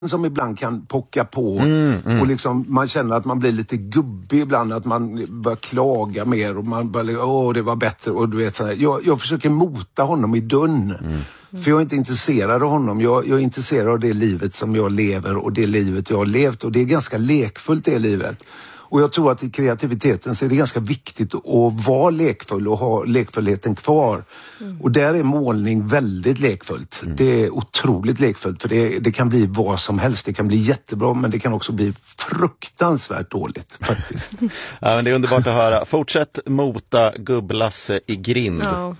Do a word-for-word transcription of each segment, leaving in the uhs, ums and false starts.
som ibland kan pocka på mm, mm. och liksom man känner att man blir lite gubbig ibland, att man börjar klaga mer och man börjar, åh det var bättre och du vet sådär. Jag, jag försöker mota honom i dörren. Mm. För jag är inte intresserad av honom. Jag, jag är intresserad av det livet som jag lever och det livet jag har levt, och det är ganska lekfullt det livet. Och jag tror att i kreativiteten så är det ganska viktigt att vara lekfull och ha lekfullheten kvar. Mm. Och där är målning väldigt lekfullt. Mm. Det är otroligt lekfullt, för det, det kan bli vad som helst. Det kan bli jättebra, men det kan också bli fruktansvärt dåligt faktiskt. Ja, men det är underbart att höra. Fortsätt mota gubb-Lasse i grind. Ja.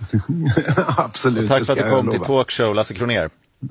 Absolut. Och tack för att du kom till Talkshow, Lasse Kronér.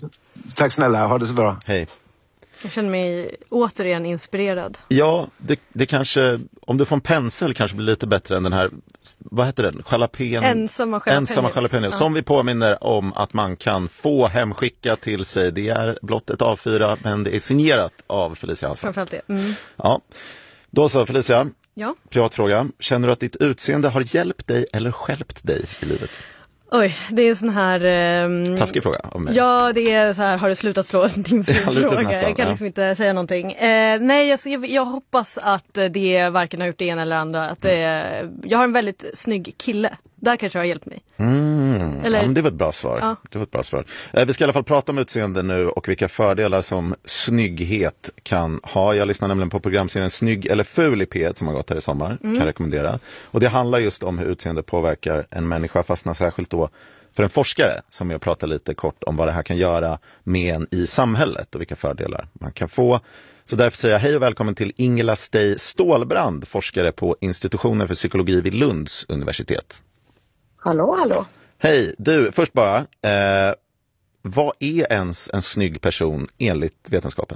Tack snälla, ha det så bra. Hej. Jag känner mig återigen inspirerad. Ja, det, det kanske, om du får en pensel kanske blir lite bättre än den här, vad heter den? Jalapeno. Ensamma jalapeno. Ensamma jalapeno. Ja. Som vi påminner om att man kan få hemskicka till sig. Det är blott ett A fyra, men det är signerat av Felicia Hassan. Framförallt det. Mm. Ja. Då så, Felicia. Ja. Privatfråga. Känner du att ditt utseende har hjälpt dig eller stjälpt dig i livet? Oj, det är en sån här... Um, Taskig fråga av mig. Ja, det är så här, har du slutat slå din fråga? Nästan, jag kan ja. liksom inte säga någonting. Eh, nej, alltså, jag, jag hoppas att det varken har gjort det ena eller andra. Att det, jag har en väldigt snygg kille. Där kanske har hjälpt mig. Mm. Eller... Ja, men det var ett bra svar. Ja. Det var ett bra svar. Eh, vi ska i alla fall prata om utseende nu och vilka fördelar som snygghet kan ha. Jag lyssnar nämligen på programserien Snygg eller ful i P ett som har gått här i sommar. Mm. Kan rekommendera. Och det handlar just om hur utseende påverkar en människa, fastnar särskilt då för en forskare som jag pratar lite kort om vad det här kan göra med en i samhället och vilka fördelar man kan få. Så därför säger jag hej och välkommen till Ingela Stej Stålbrand, forskare på institutionen för psykologi vid Lunds universitet. Hallå, hallå. Hej, du, först bara, eh, vad är ens en snygg person enligt vetenskapen?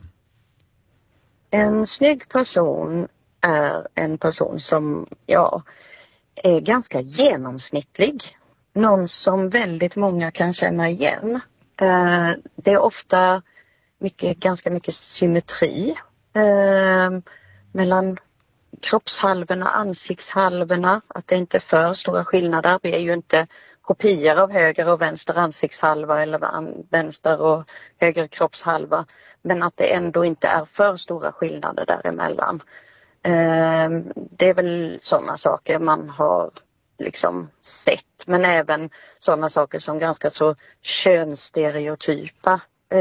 En snygg person är en person som, ja, är ganska genomsnittlig. Någon som väldigt många kan känna igen. Eh, det är ofta mycket, ganska mycket symmetri eh, mellan kroppshalvorna, ansiktshalvorna, att det inte är för stora skillnader. Vi är ju inte kopior av höger och vänster ansiktshalva eller vänster och höger kroppshalva, men att det ändå inte är för stora skillnader däremellan. Det är väl sådana saker man har liksom sett, men även sådana saker som ganska så könsstereotypa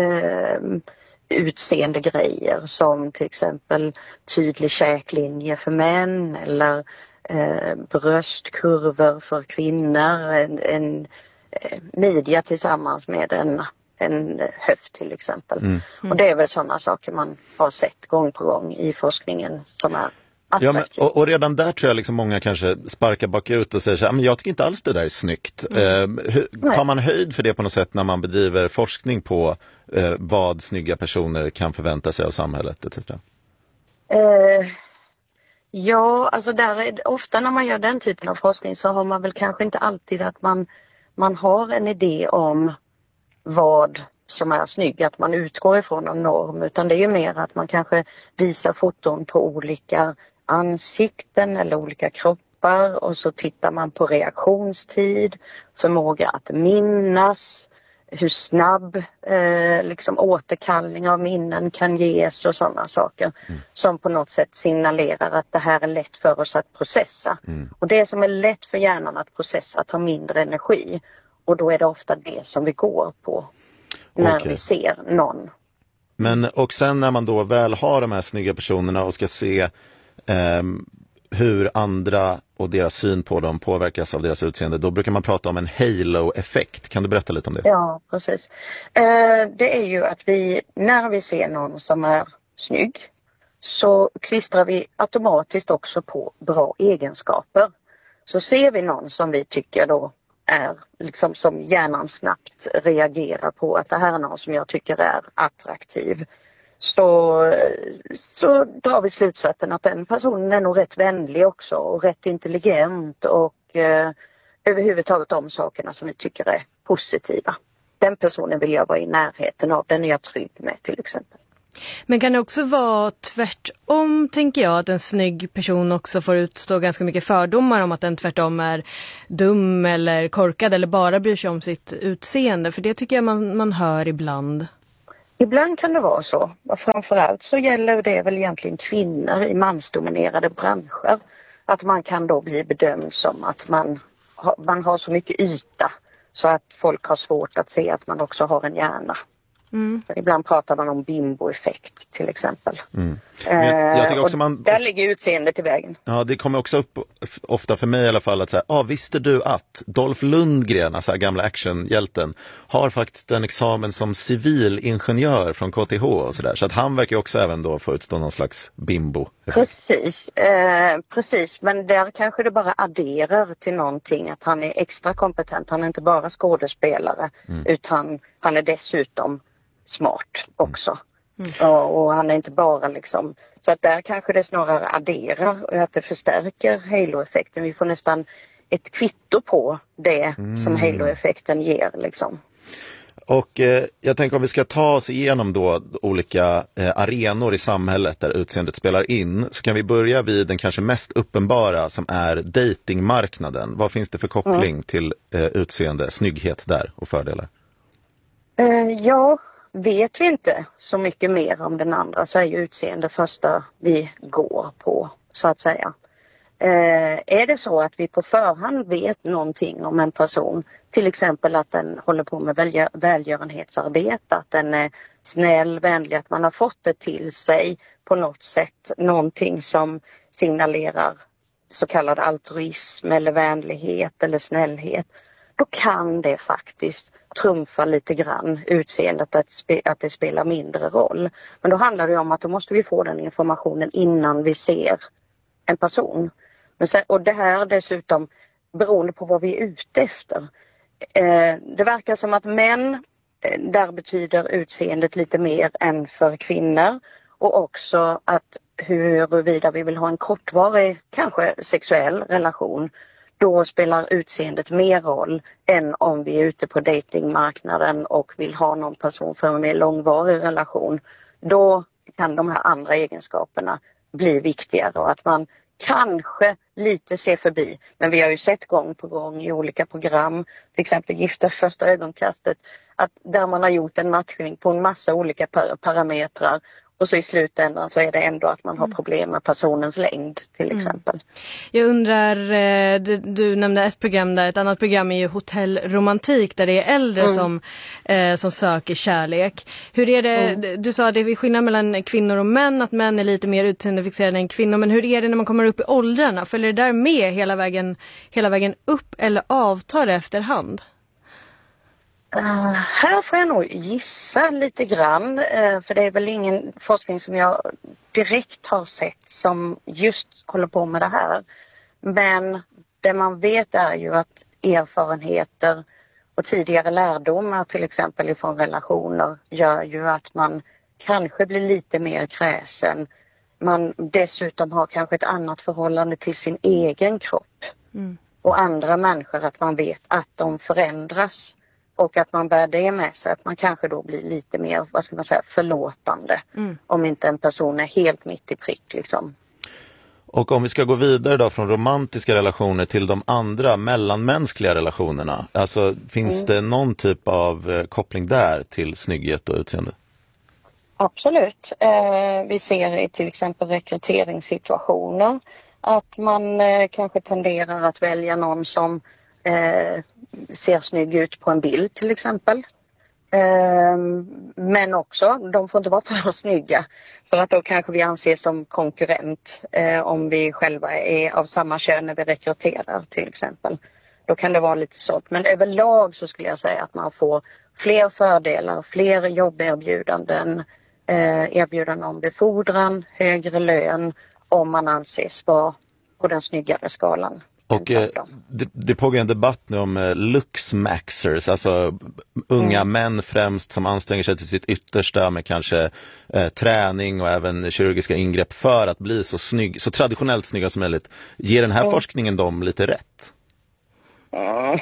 utseende grejer, som till exempel tydlig käklinje för män eller eh, bröstkurvor för kvinnor, en, en eh, midja tillsammans med en, en höft till exempel. Mm. Mm. Och det är väl sådana saker man har sett gång på gång i forskningen som är Ja, men, och, och redan där tror jag liksom många kanske sparkar bakut och säger så här, men jag tycker inte alls det där är snyggt. Mm. Eh, hur, tar man höjd för det på något sätt när man bedriver forskning på eh, vad snygga personer kan förvänta sig av samhället et cetera? Eh, ja, alltså där är, ofta när man gör den typen av forskning så har man väl kanske inte alltid att man, man har en idé om vad som är snygg, att man utgår ifrån en norm, utan det är ju mer att man kanske visar foton på olika ansikten eller olika kroppar och så tittar man på reaktionstid, förmåga att minnas, hur snabb eh, liksom återkallning av minnen kan ges och sådana saker mm. som på något sätt signalerar att det här är lätt för oss att processa. Mm. Och det som är lätt för hjärnan att processa tar mindre energi, och då är det ofta det som vi går på när okay. vi ser någon. Men och sen när man då väl har de här snygga personerna och ska se eh, hur andra och deras syn på dem påverkas av deras utseende, då brukar man prata om en halo-effekt. Kan du berätta lite om det? Ja, precis. Eh, det är ju att vi, när vi ser någon som är snygg, så klistrar vi automatiskt också på bra egenskaper. Så ser vi någon som vi tycker då är liksom, som hjärnan snabbt reagerar på att det här är någon som jag tycker är attraktiv, så, så drar vi slutsatsen att den personen är nog rätt vänlig också och rätt intelligent och eh, överhuvudtaget de sakerna som vi tycker är positiva. Den personen vill jag vara i närheten av, den är jag trygg med till exempel. Men kan det också vara tvärtom, tänker jag, att en snygg person också får utstå ganska mycket fördomar om att den tvärtom är dum eller korkad eller bara bryr sig om sitt utseende? För det tycker jag man, man hör ibland. Ibland kan det vara så. Och framförallt så gäller det väl egentligen kvinnor i mansdominerade branscher. Att man kan då bli bedömd som att man har, man har så mycket yta så att folk har svårt att se att man också har en hjärna. Mm. Ibland pratar man om bimbo-effekt till exempel. Mm. Jag, jag tycker också och man, där ligger utseendet i vägen. Ja, det kommer också upp ofta för mig i alla fall att säga, ah, visste du att Dolph Lundgren, alltså gamla actionhjälten, har faktiskt en examen som civilingenjör från K T H och sådär. Så att han verkar också även då få utstå någon slags bimbo. Precis, eh, precis. Men där kanske det bara adderar till någonting att han är extra kompetent. Han är inte bara skådespelare mm. utan han är dessutom smart också. Mm. Och, och han är inte bara liksom, så att där kanske det snarare adderar och att det förstärker halo-effekten. Vi får nästan ett kvitto på det mm. som halo-effekten ger liksom. Och eh, jag tänker om vi ska ta oss igenom då olika eh, arenor i samhället där utseendet spelar in, så kan vi börja vid den kanske mest uppenbara som är datingmarknaden. Vad finns det för koppling mm. till eh, utseende, snygghet där och fördelar? Eh, ja, vet vi inte så mycket mer om den andra så är ju utseende första vi går på så att säga. Eh, är det så att vi på förhand vet någonting om en person, till exempel att den håller på med välgör- välgörenhetsarbete, att den är snäll, vänlig, att man har fått det till sig på något sätt, någonting som signalerar så kallad altruism eller vänlighet eller snällhet, då kan det faktiskt trumfa lite grann utseendet att, spe- att det spelar mindre roll. Men då handlar det om att då måste vi få den informationen innan vi ser en person. Men sen, och det här dessutom beroende på vad vi är ute efter. Eh, det verkar som att män, eh, där betyder utseendet lite mer än för kvinnor. Och också att huruvida vi vill ha en kortvarig, kanske sexuell relation, då spelar utseendet mer roll än om vi är ute på datingmarknaden och vill ha någon person för en mer långvarig relation. Då kan de här andra egenskaperna bli viktigare och att man kanske lite ser förbi. Men vi har ju sett gång på gång i olika program, till exempel Gifta första ögonkastet, att där man har gjort en matchning på en massa olika par- parametrar och så i slutändan så är det ändå att man har problem med personens längd till exempel. Mm. Jag undrar, du, du nämnde ett program där, ett annat program är ju Hotell Romantik där det är äldre mm. som, eh, som söker kärlek. Hur är det, mm. du sa att det är skillnad mellan kvinnor och män, att män är lite mer utseendefixerade än kvinnor, men hur är det när man kommer upp i åldrarna? Följer det där med hela vägen, hela vägen upp eller avtar det efterhand? Uh, här får jag nog gissa lite grann, uh, för det är väl ingen forskning som jag direkt har sett som just håller på med det här. Men det man vet är ju att erfarenheter och tidigare lärdomar till exempel ifrån relationer gör ju att man kanske blir lite mer kräsen. Man dessutom har kanske ett annat förhållande till sin egen kropp mm. och andra människor, att man vet att de förändras. Och att man bär det med sig, att man kanske då blir lite mer, vad ska man säga, förlåtande. Mm. Om inte en person är helt mitt i prick liksom. Och om vi ska gå vidare då från romantiska relationer till de andra mellanmänskliga relationerna. Alltså finns mm. det någon typ av eh, koppling där till snygghet och utseende? Absolut. Eh, vi ser i till exempel rekryteringssituationer att man eh, kanske tenderar att välja någon som eh, ser snygg ut på en bild till exempel. Eh, men också, de får inte vara för snygga. För att då kanske vi anses som konkurrent eh, om vi själva är av samma kön när vi rekryterar till exempel. Då kan det vara lite sånt. Men överlag så skulle jag säga att man får fler fördelar, fler jobberbjudanden, eh, erbjudanden om befordran, högre lön om man anses vara på den snyggare skalan. Och eh, det, det pågår en debatt nu om eh, luxmaxers, alltså unga mm. män främst som anstränger sig till sitt yttersta med kanske eh, träning och även kirurgiska ingrepp för att bli så snygg, så traditionellt snygga som möjligt. Ger den här mm. forskningen dem lite rätt? Mm.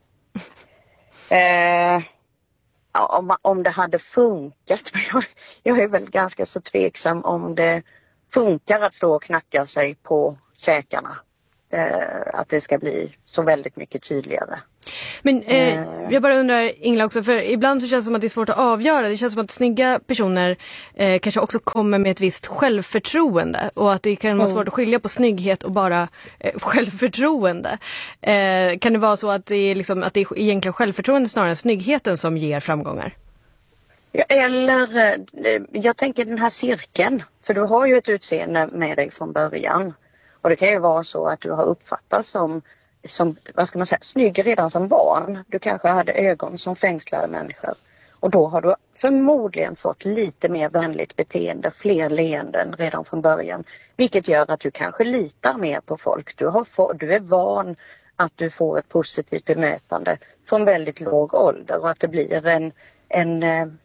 eh, om, om det hade funkat, jag, jag är väl ganska så tveksam om det funkar att stå och knacka sig på käkarna. eh, att det ska bli så väldigt mycket tydligare. Men eh, jag bara undrar, Ingela, också, för ibland så känns det som att det är svårt att avgöra. Det känns som att snygga personer eh, kanske också kommer med ett visst självförtroende, och att det kan vara svårt att skilja på snygghet och bara eh, självförtroende. Eh, kan det vara så att det är, liksom, att det är egentligen självförtroende snarare än snyggheten som ger framgångar? Ja, eller eh, jag tänker den här cirkeln, för du har ju ett utseende med dig från början, och det kan ju vara så att du har uppfattats som som, vad ska man säga, snygg redan som barn. Du kanske hade ögon som fängslade människor. Och då har du förmodligen fått lite mer vänligt beteende, fler leenden redan från början. Vilket gör att du kanske litar mer på folk. Du, har få, du är van att du får ett positivt bemötande från väldigt låg ålder. Och att det blir en, en,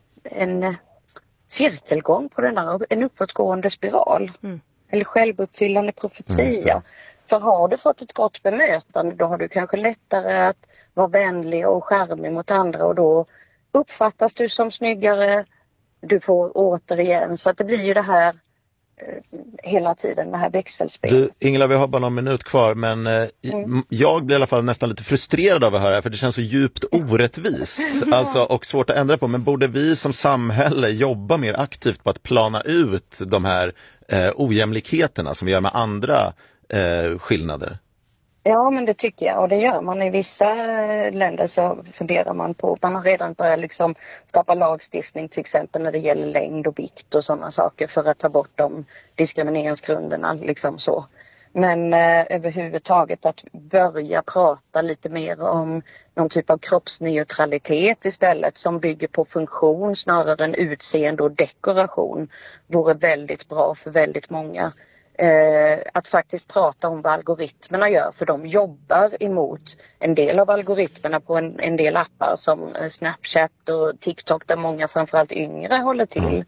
en cirkelgång på den där, en uppåtgående spiral. Mm. Eller självuppfyllande profetia. Mm, För har du fått ett gott bemötande, då har du kanske lättare att vara vänlig och charmig mot andra, och då uppfattas du som snyggare. Du får återigen, så att det blir ju det här eh, hela tiden, det här växelspelet. Du, Ingela, vi har bara någon minut kvar, men eh, mm. jag blir i alla fall nästan lite frustrerad av att höra, för det känns så djupt orättvist alltså, och svårt att ändra på. Men borde vi som samhälle jobba mer aktivt på att plana ut de här eh, ojämlikheterna som vi gör med andra Eh, skillnader? Ja, men det tycker jag, och det gör man. I vissa länder så funderar man på, man har redan börjat liksom skapa lagstiftning till exempel när det gäller längd och vikt och sådana saker, för att ta bort de diskrimineringsgrunderna liksom så. Men eh, överhuvudtaget att börja prata lite mer om någon typ av kroppsneutralitet istället, som bygger på funktion snarare än utseende och dekoration, vore väldigt bra för väldigt många. Eh, att faktiskt prata om vad algoritmerna gör, för de jobbar emot en del av algoritmerna på en, en del appar som Snapchat och TikTok, där många framförallt yngre håller till. Mm.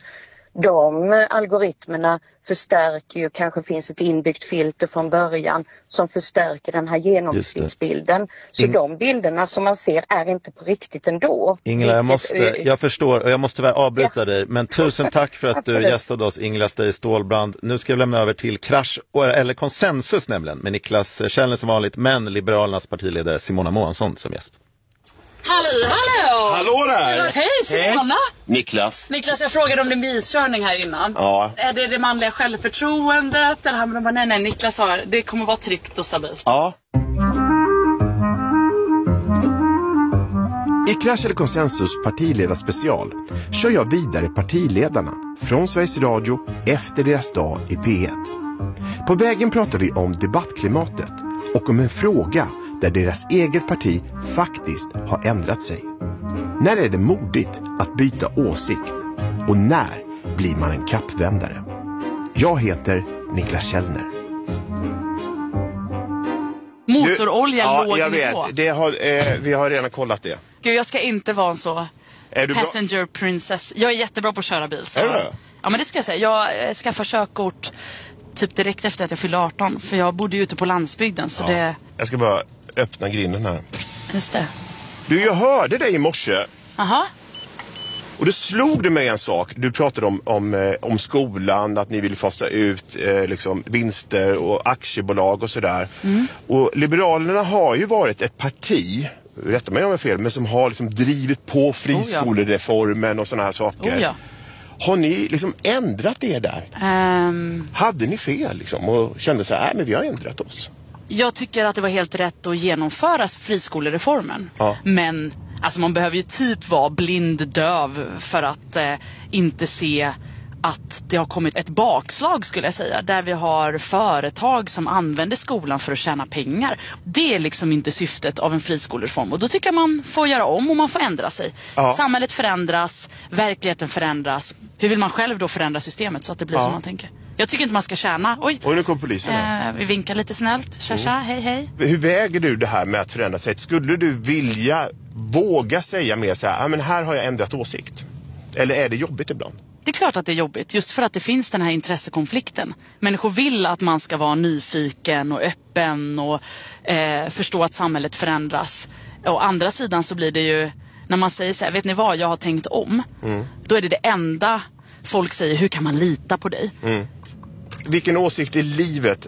De algoritmerna förstärker ju, kanske finns ett inbyggt filter från början som förstärker den här genomsnittsbilden. Så In- de bilderna som man ser är inte på riktigt ändå. Ingela, jag, måste, jag förstår och jag måste väl avbryta ja. dig, men tusen tack för att du gästade oss, Ingela Stej Stålbrand. Nu ska jag lämna över till Krasch, eller Konsensus nämligen, med Niklas Källner som vanligt, men Liberalernas partiledare Simona Månsson som gäst. Hallå, hallå! Hallå där! Hej, Simona! Niklas. Niklas, jag frågade om din bilkörning här innan. Ja. Är det det manliga självförtroendet? Eller han bara, nej, nej, Niklas sa det kommer vara tryggt och stabilt. Ja. I Krasch eller Konsensus partiledarspecial kör jag vidare partiledarna från Sveriges Radio efter deras dag i P ett. På vägen pratar vi om debattklimatet och om en fråga där deras eget parti faktiskt har ändrat sig. När är det modigt att byta åsikt? Och när blir man en kappvändare? Jag heter Niklas Källner. Motorolja ja, låg jag nivå. vet. Det har, eh, vi har redan kollat det. Gud, jag ska inte vara en så är du passenger bra? princess. Jag är jättebra på att köra bil. Så. Är du? Ja, men det ska jag säga. Jag eh, skaffar körkort typ direkt efter att jag fyllde arton. För jag bodde ju ute på landsbygden. Så ja. det... Jag ska bara öppna grinden här. Just det. Du, jag hörde dig i morse. Aha. Och det slog det mig en sak. Du pratade om, om, eh, om skolan, att ni vill fasa ut eh, liksom, vinster och aktiebolag och sådär. Mm. Och Liberalerna har ju varit ett parti, rätta mig om jag är fel, men som har liksom drivit på friskolereformen och sådana här saker. Oh, ja. Har ni liksom ändrat det där? Um... Hade ni fel liksom och kände så här, nej men vi har ändrat oss? Jag tycker att det var helt rätt att genomföra friskolereformen. Ja. Men alltså man behöver ju typ vara blind döv för att eh, inte se att det har kommit ett bakslag, skulle jag säga. Där vi har företag som använder skolan för att tjäna pengar. Det är liksom inte syftet av en friskolereform. Och då tycker jag man får göra om och man får ändra sig. Ja. Samhället förändras, verkligheten förändras. Hur vill man själv då förändra systemet så att det blir ja. som man tänker? Jag tycker inte man ska tjäna. Oj, Oj nu kom polisen. Eh, vi vinkar lite snällt. Tja, tja, hej, hej. Hur väger du det här med att förändra sig? Skulle du vilja våga säga mer så här, ah, men här har jag ändrat åsikt? Eller är det jobbigt ibland? Det är klart att det är jobbigt, just för att det finns den här intressekonflikten. Människor vill att man ska vara nyfiken och öppen och eh, förstå att samhället förändras. Å andra sidan så blir det ju, när man säger så här, vet ni vad, jag har tänkt om. Mm. Då är det det enda folk säger, hur kan man lita på dig? Mm. Vilken åsikt i livet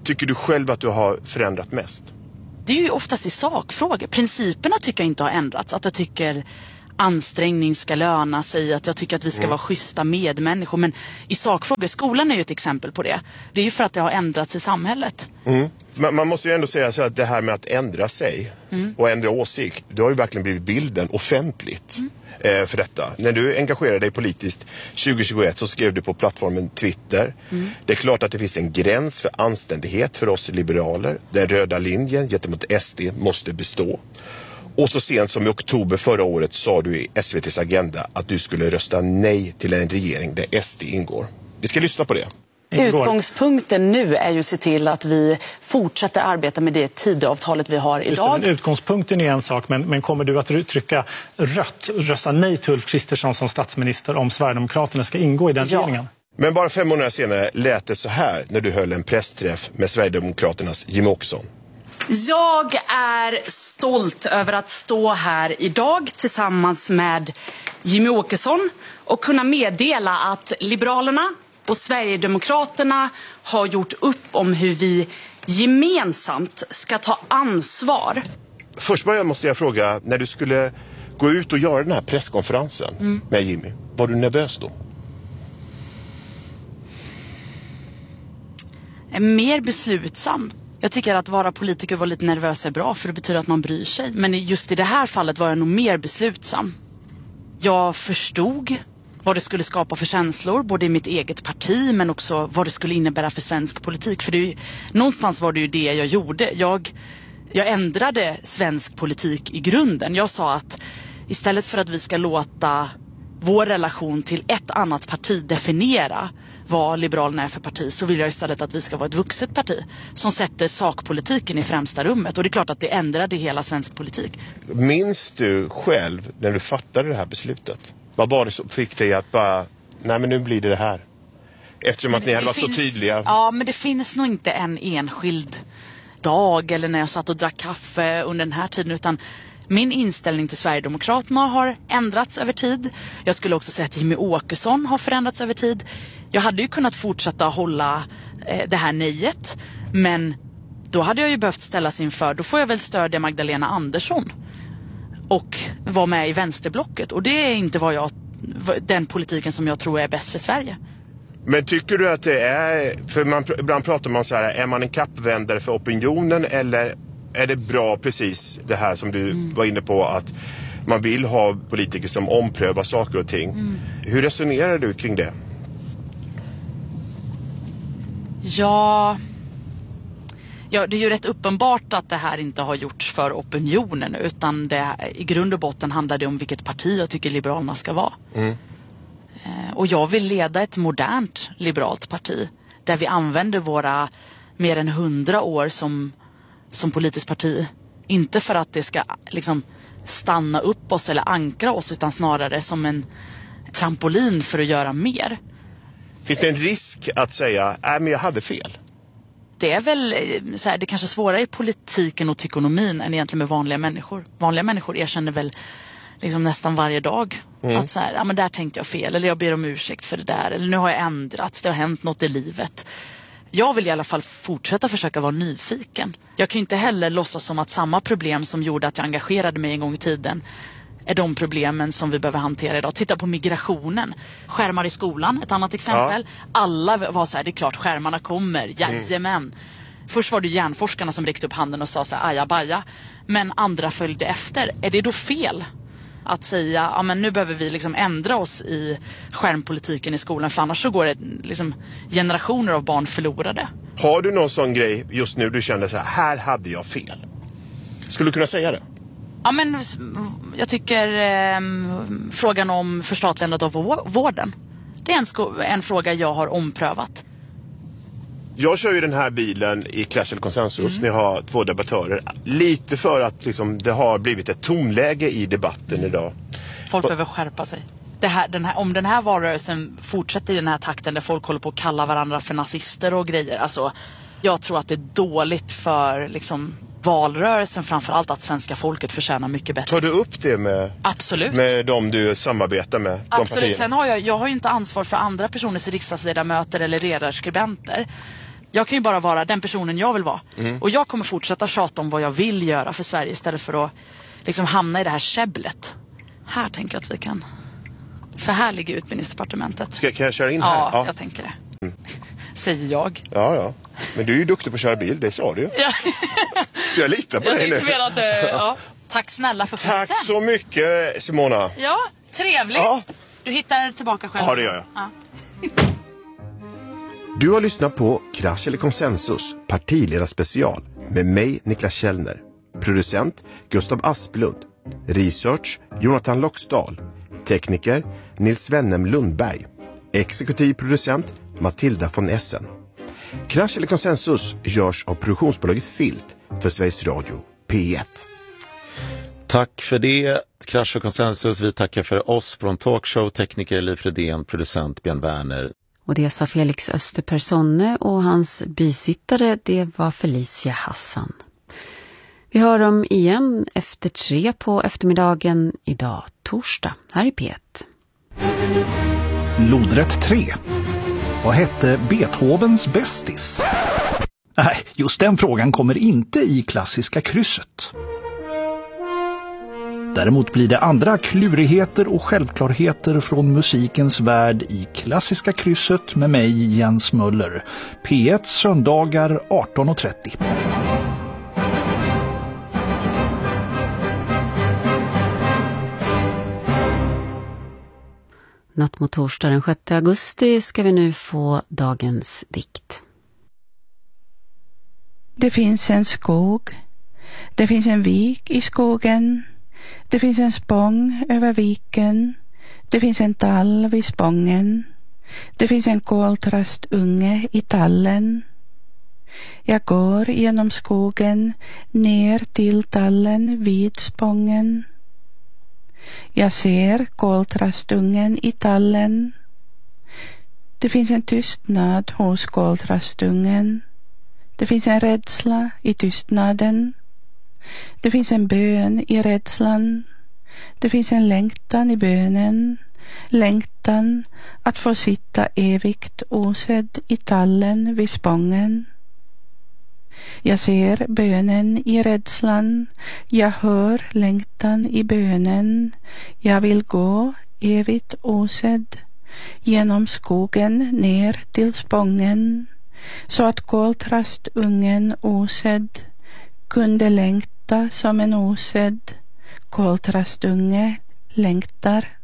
tycker du själv att du har förändrat mest? Det är ju oftast i sakfrågor. Principerna tycker jag inte har ändrats. Att jag tycker ansträngning ska löna sig, att jag tycker att vi ska mm. vara schyssta medmänniskor. Men i sakfrågor, skolan är ju ett exempel på det. Det är ju för att det har ändrats i samhället. Mm. Man, man måste ju ändå säga så att det här med att ändra sig mm. och ändra åsikt, det har ju verkligen blivit bilden offentligt mm. eh, för detta. När du engagerade dig politiskt tjugo tjugoett så skrev du på plattformen Twitter. Mm. Det är klart att det finns en gräns för anständighet för oss liberaler. Den röda linjen gentemot S D måste bestå. Och så sent som i oktober förra året sa du i S V T:s Agenda att du skulle rösta nej till en regering där S D ingår. Vi ska lyssna på det. Utgångspunkten nu är ju att se till att vi fortsätter arbeta med det tidavtalet vi har idag. Det, utgångspunkten är en sak, men, men kommer du att trycka rött, rösta nej till Ulf Kristersson som statsminister om Sverigedemokraterna ska ingå i den ja. regeringen? Men bara fem månader senare lät det så här när du höll en pressträff med Sverigedemokraternas Jimmie Åkesson. Jag är stolt över att stå här idag tillsammans med Jimmie Åkesson och kunna meddela att Liberalerna och Sverigedemokraterna har gjort upp om hur vi gemensamt ska ta ansvar. Först början måste jag fråga, när du skulle gå ut och göra den här presskonferensen mm. med Jimmie, var du nervös då? Mer beslutsam. Jag tycker att vara politiker var lite nervös är bra, för det betyder att man bryr sig. Men just i det här fallet var jag nog mer beslutsam. Jag förstod vad det skulle skapa för känslor, både i mitt eget parti men också vad det skulle innebära för svensk politik. För det är ju, någonstans var det ju det jag gjorde. Jag, jag ändrade svensk politik i grunden. Jag sa att istället för att vi ska låta vår relation till ett annat parti definiera vad Liberalerna är för parti, så vill jag istället att vi ska vara ett vuxet parti som sätter sakpolitiken i främsta rummet. Och det är klart att det ändrade hela svensk politik. Minns du själv när du fattade det här beslutet? Vad var det som fick dig att bara, nej men nu blir det det här? Eftersom att ni hade varit finns, så tydliga. Ja, men det finns nog inte en enskild dag eller när jag satt och drack kaffe under den här tiden, utan min inställning till Sverigedemokraterna har ändrats över tid. Jag skulle också säga att Jimmie Åkesson har förändrats över tid. Jag hade ju kunnat fortsätta hålla eh, det här nejet, men då hade jag ju behövt ställas inför, då får jag väl stödja Magdalena Andersson och vara med i vänsterblocket. Och det är inte vad jag, den politiken som jag tror är bäst för Sverige. Men tycker du att det är, för man, ibland pratar man så här, är man en kappvändare för opinionen eller är det bra precis det här som du mm. var inne på, att man vill ha politiker som omprövar saker och ting. Mm. Hur resonerar du kring det? Ja, ja, det är ju rätt uppenbart att det här inte har gjorts för opinionen, utan det, i grund och botten handlar det om vilket parti jag tycker Liberalerna ska vara. Mm. Eh, och jag vill leda ett modernt liberalt parti där vi använder våra mer än hundra år som, som politiskt parti. Inte för att det ska liksom stanna upp oss eller ankra oss, utan snarare som en trampolin för att göra mer. Finns det en risk att säga, nej men jag hade fel? Det är väl så här, det kanske svårare i politiken och ekonomin än egentligen med vanliga människor. Vanliga människor erkänner väl liksom nästan varje dag mm. att så här, ja men där tänkte jag fel, eller jag ber om ursäkt för det där, eller nu har jag ändrats, det har hänt något i livet. Jag vill i alla fall fortsätta försöka vara nyfiken. Jag kan ju inte heller låtsas som att samma problem som gjorde att jag engagerade mig en gång i tiden är de problemen som vi behöver hantera idag. Titta på migrationen. Skärmar i skolan, ett annat exempel. Ja. Alla var så här, det är klart skärmarna kommer, jajamän. Mm. Först var det hjärnforskarna som räckte upp handen och sa så här, ajabaja. Men andra följde efter. Är det då fel att säga, ja men nu behöver vi liksom ändra oss i skärmpolitiken i skolan, för annars så går det liksom generationer av barn förlorade. Har du någon sån grej just nu du känner så här, här hade jag fel? Skulle du kunna säga det? Ja, men jag tycker eh, frågan om förstatligandet av vården, det är en, sko- en fråga jag har omprövat. Jag kör ju den här bilen i Clash eller Consensus. Mm. Ni har två debattörer. Lite för att liksom, det har blivit ett tonläge i debatten idag. Folk behöver skärpa sig. Det här, den här, om den här valrörelsen fortsätter i den här takten där folk håller på att kalla varandra för nazister och grejer. Alltså, jag tror att det är dåligt för liksom, valrörelsen, framförallt att svenska folket förtjänar mycket bättre. Tar du upp det med, Absolut. med de du samarbetar med? Absolut. Sen har jag, jag har ju inte ansvar för andra personers riksdagsledamöter eller ledarskribenter. Jag kan ju bara vara den personen jag vill vara. Mm. Och jag kommer fortsätta tjata om vad jag vill göra för Sverige istället för att liksom hamna i det här käbblet. Här tänker jag att vi kan förhärliga utbildningsdepartementet. Ska, kan jag köra in här? Ja, Ja. jag tänker det. Mm. Säger jag. Ja, ja. Men du är ju duktig på att köra bil, det sa du ju. Ja. Så jag litar på jag dig nu. Mer att, ja. Tack snälla för Tack pressen. så mycket, Simona. Ja, trevligt. Ja. Du hittar tillbaka själv. Ja, det gör jag. Ja. Du har lyssnat på Krasch eller konsensus, partiledarspecial med mig, Niklas Källner. Producent Gustav Asplund. Research Jonathan Loxdal. Tekniker Nils Wennem Lundberg. Exekutiv producent Matilda von Essen. Krasch eller konsensus görs av produktionsbolaget Filt för Sveriges Radio P ett. Tack för det, Krasch och konsensus. Vi tackar för oss från Talkshow, tekniker Liv Fredén, producent Björn Werner. Och det sa Felix Österpersonne och hans bisittare, det var Felicia Hassan. Vi hör dem igen efter tre på eftermiddagen idag, torsdag, här i P ett. Lodrätt tre. Vad hette Beethovens bästis? Nej, just den frågan kommer inte i klassiska krysset. Däremot blir det andra klurigheter och självklarheter från musikens värld i klassiska krysset med mig, Jens Möller. P ett söndagar arton och trettio. Natt mot torsdag den sjätte augusti ska vi nu få dagens dikt. Det finns en skog. Det finns en vik i skogen. Det finns en spång över viken. Det finns en tall vid spången. Det finns en koltrastunge i tallen. Jag går genom skogen ner till tallen vid spången. Jag ser koltrastungen i tallen. Det finns en tystnad hos koltrastungen. Det finns en rädsla i tystnaden. Det finns en bön i rädslan. Det finns en längtan i bönen. Längtan att få sitta evigt osedd i tallen vid spången. Jag ser bönen i rädslan. Jag hör längtan i bönen. Jag vill gå evigt osedd genom skogen ner till spången, så att koltrastungen osedd kunde längta som en osedd koltrastunge längtar.